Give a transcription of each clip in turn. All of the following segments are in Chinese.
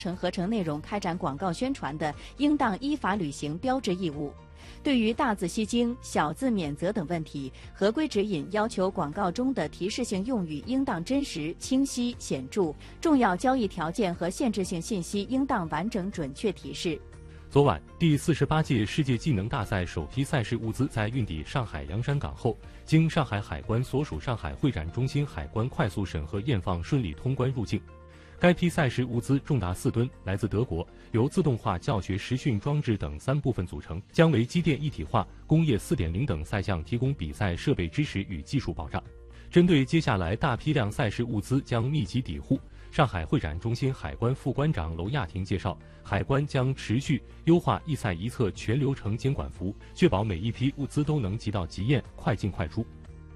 成合成内容开展广告宣传的，应当依法履行标志义务。对于大字吸睛、小字免责等问题，合规指引要求广告中的提示性用语应当真实、清晰、显著，重要交易条件和限制性信息应当完整准确提示。 昨晚，第48届世界技能大赛首批赛事物资在运抵上海洋山港后，经上海海关所属上海会展中心海关快速审核验放，顺利通关入境。该批赛事物资重达4吨，来自德国，由自动化教学实训装置等3部分组成，将为机电一体化、工业4.0等赛项提供比赛设备支持与技术保障。针对接下来大批量赛事物资将密集抵沪，上海会展中心海关副关长娄亚婷介绍，海关将持续优化一赛一策全流程监管服务，确保每一批物资都能即到即验，快进快出。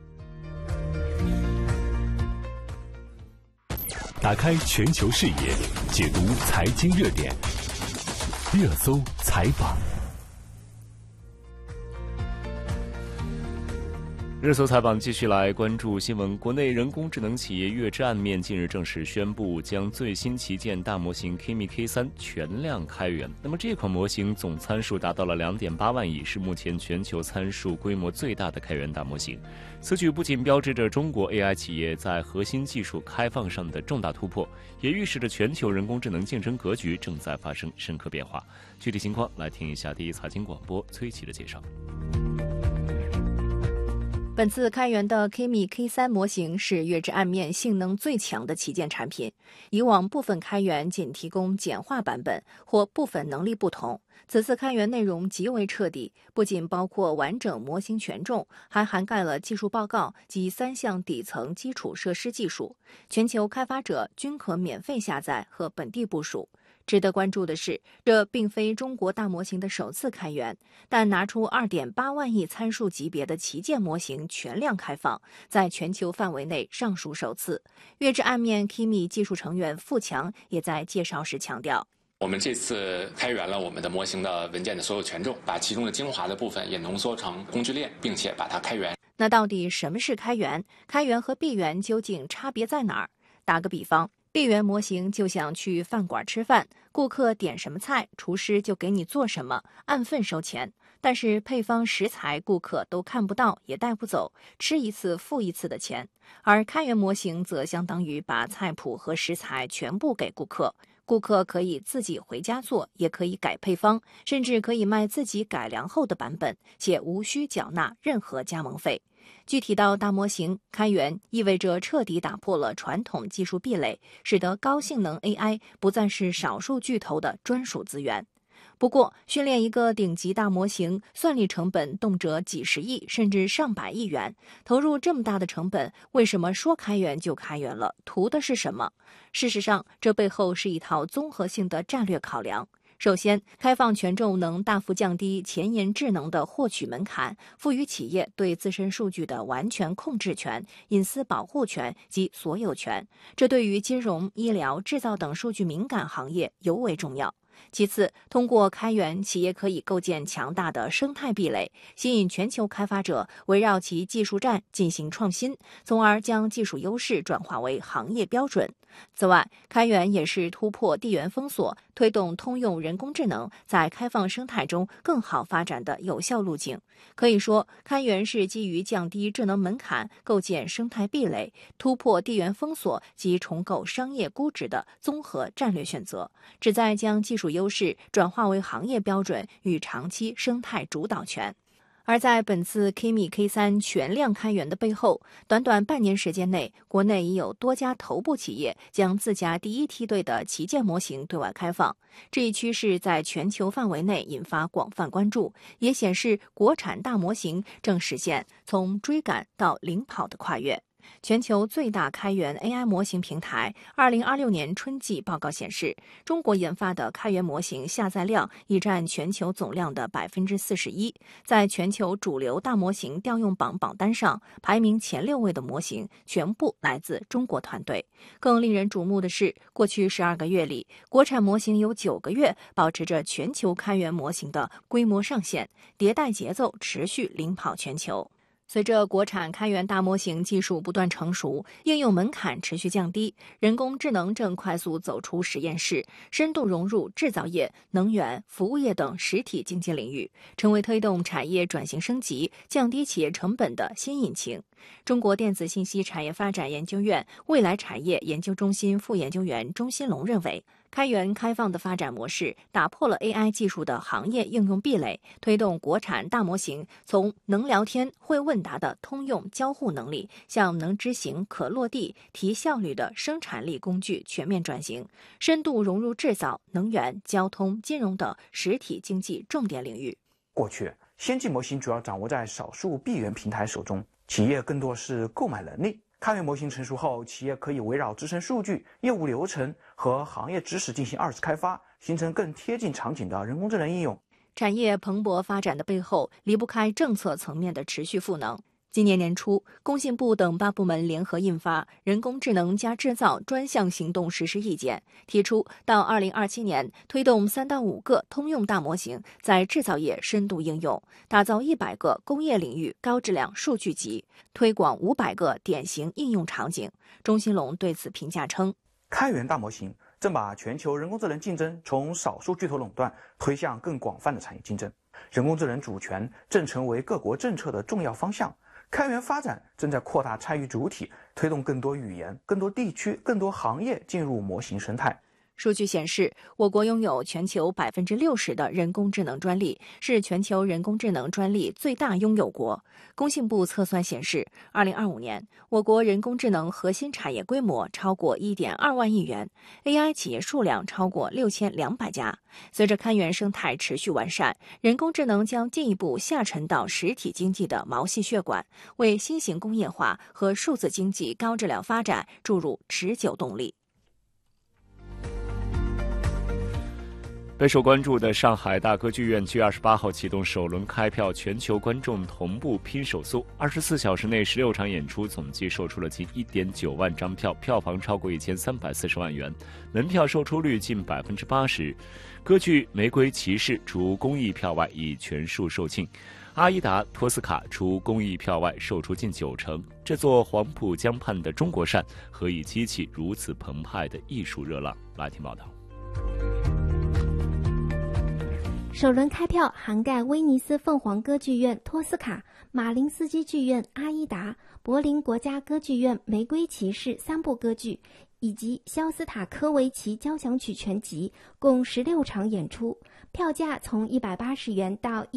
打开全球视野，解读财经热点，热搜采访。 热搜采访继续来关注新闻。国内人工智能企业月之暗面近日正式宣布，将最新旗舰大模型 Kimi K3 全量开源。那么这款模型总参数达到了2.8万亿，是目前全球参数规模最大的开源大模型。此举不仅标志着中国 AI 企业在核心技术开放上的重大突破，也预示着全球人工智能竞争格局正在发生深刻变化。具体情况来听一下第一财经广播崔琦的介绍。 本次开源的 Kimi K3 模型是月之暗面性能最强的旗舰产品。以往部分开源仅提供简化版本或部分能力不同，此次开源内容极为彻底，不仅包括完整模型权重，还涵盖了技术报告及3项底层基础设施技术，全球开发者均可免费下载和本地部署。值得关注的是，这并非中国大模型的首次开源，但拿出2.8万亿参数级别的旗舰模型全量开放，在全球范围内尚属首次。月之暗面 Kimi 技术成员付强也在介绍时强调， 我们这次开源了我们的模型的文件的所有权重，把其中的精华的部分也浓缩成工具链，并且把它开源。 那到底什么是开源？开源和闭源究竟差别在哪儿？打个比方，闭源模型就像去饭馆吃饭，顾客点什么菜，厨师就给你做什么，按份收钱。但是配方食材顾客都看不到，也带不走，吃一次付一次的钱。而开源模型则相当于把菜谱和食材全部给顾客，顾客可以自己回家做，也可以改配方，甚至可以卖自己改良后的版本，且无需缴纳任何加盟费。具体到大模型，开源意味着彻底打破了传统技术壁垒，使得高性能 AI 不再是少数巨头的专属资源。不过，训练一个顶级大模型，算力成本动辄几十亿甚至上百亿元，投入这么大的成本，为什么说开源就开源了？图的是什么？事实上，这背后是一套综合性的战略考量。首先，开放权重能大幅降低前沿智能的获取门槛，赋予企业对自身数据的完全控制权、隐私保护权及所有权，这对于金融、医疗、制造等数据敏感行业尤为重要。其次，通过开源，企业可以构建强大的生态壁垒，吸引全球开发者围绕其技术栈进行创新，从而将技术优势转化为行业标准。此外，开源也是突破地缘封锁，推动通用人工智能在开放生态中更好发展的有效路径。可以说，开源是基于降低智能门槛、构建生态壁垒、突破地缘封锁及重构商业估值的综合战略选择，旨在将技术优势转化为行业标准与长期生态主导权。而在本次 Kimi K3 全量开源的背后，短短半年时间内，国内已有多家头部企业将自家第一梯队的旗舰模型对外开放。这一趋势在全球范围内引发广泛关注，也显示国产大模型正实现从追赶到领跑的跨越。全球最大开源 AI 模型平台2026年春季报告显示，中国研发的开源模型下载量已占全球总量的41%，在全球主流大模型调用榜榜单上，排名前6位的模型全部来自中国团队。更令人瞩目的是，过去12个月里，国产模型有9个月保持着全球开源模型的规模上限，迭代节奏持续领跑全球。 随着国产开源大模型技术不断成熟，应用门槛持续降低，人工智能正快速走出实验室，深度融入制造业、能源、服务业等实体经济领域，成为推动产业转型升级、降低企业成本的新引擎。中国电子信息产业发展研究院未来产业研究中心副研究员钟新龙认为，开源开放的发展模式打破了 AI 技术的行业应用壁垒，推动国产大模型从能聊天、会问答的通用交互能力，向能执行、可落地、提效率的生产力工具全面转型，深度融入制造、能源、交通、金融等实体经济重点领域。 过去，先进模型主要掌握在少数闭源平台手中，企业更多是购买能力。开源模型成熟后，企业可以围绕自身数据、业务流程和行业知识进行二次开发，形成更贴近场景的人工智能应用。 产业蓬勃发展的背后，离不开政策层面的持续赋能。今年年初，工信部等8部门联合印发《人工智能加制造专项行动实施意见》，提出到2027年推动3到5个通用大模型在制造业深度应用，打造100个工业领域高质量数据集，推广500个典型应用场景。钟新龙对此评价称， 开源大模型正把全球人工智能竞争从少数巨头垄断推向更广泛的产业竞争，人工智能主权正成为各国政策的重要方向。开源发展正在扩大参与主体，推动更多语言、更多地区、更多行业进入模型生态。 数据显示，我国拥有全球60%的人工智能专利，是全球人工智能专利最大拥有国。工信部测算显示，2025年我国人工智能核心产业规模超过1.2万亿元 ，AI 企业数量超过6200家。随着开源生态持续完善，人工智能将进一步下沉到实体经济的毛细血管，为新型工业化和数字经济高质量发展注入持久动力。 备受关注的上海大歌剧院7月28号启动首轮开票，全球观众同步拼手速，24小时内16场演出，总计售出了近1.9万张票，票房超过1340万元，门票售出率近80%。歌剧《玫瑰骑士》除公益票外已全数售罄，阿依达·托斯卡除公益票外售出近90%。这座黄浦江畔的中国扇何以激起如此澎湃的艺术热浪？来听报道。 首轮开票涵盖威尼斯凤凰歌剧院、托斯卡、马林斯基剧院、阿依达、柏林国家歌剧院、玫瑰骑士3部歌剧，以及肖斯塔科维奇交响曲全集，共16场演出，票价从180元到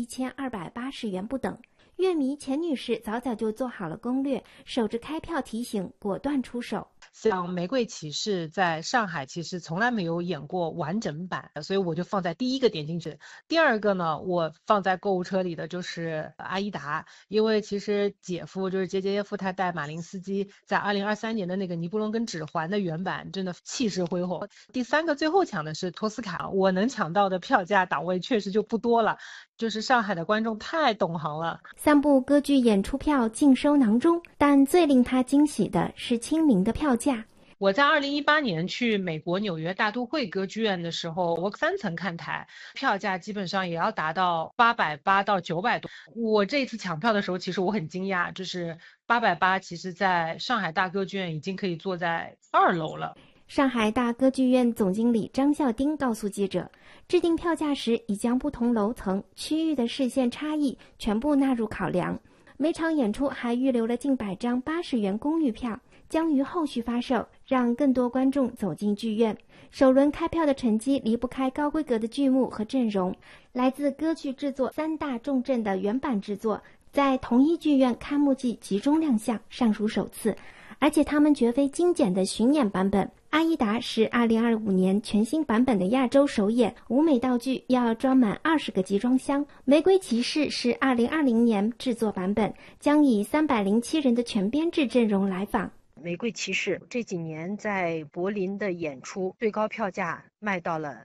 1280元不等。乐迷钱女士早早就做好了攻略，守着开票提醒，果断出手。 像《玫瑰骑士》在上海其实从来没有演过完整版，所以我就放在第一个点进去。第二个呢，我放在购物车里的就是阿依达，因为其实姐夫就是杰耶夫他带马林斯基在2023年的那个尼布龙根指环的原版，真的气势恢宏。第三个最后抢的是托斯卡，我能抢到的票价档位确实就不多了，就是上海的观众太懂行了。 3部歌剧演出票尽收囊中，但最令他惊喜的是亲民的票价。 我在2018年去美国纽约大都会歌剧院的时候，我3层看台，票价基本上也要达到880到900多。我这次抢票的时候，其实我很惊讶，就是880，其实在上海大歌剧院已经可以坐在2楼了。 上海大歌剧院总经理张孝丁告诉记者，制定票价时已将不同楼层、区域的视线差异全部纳入考量。每场演出还预留了近100张80元公寓票，将于后续发售，让更多观众走进剧院。首轮开票的成绩离不开高规格的剧目和阵容，来自歌剧制作3大重镇的原版制作，在同一剧院开幕季集中亮相，尚属首次。而且他们绝非精简的巡演版本，阿依达是2025年全新版本的亚洲首演，舞美道具要装满20个集装箱。玫瑰骑士是2020年制作版本，将以307人的全编制阵容来访。 玫瑰骑士这几年在柏林的演出最高票价卖到了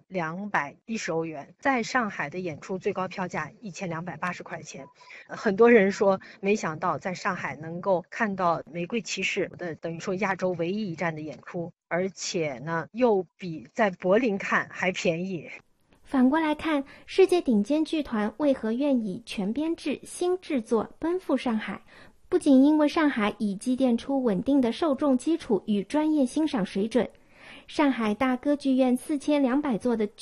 210欧元，在上海的演出最高票价1280块钱。很多人说没想到在上海能够看到玫瑰骑士的等于说亚洲唯一一站的演出，而且呢又比在柏林看还便宜。 反过来看，世界顶尖剧团为何愿以全编制新制作奔赴上海？ 不仅因为上海已积淀出稳定的受众基础与专业欣赏水准，上海大歌剧院4200座的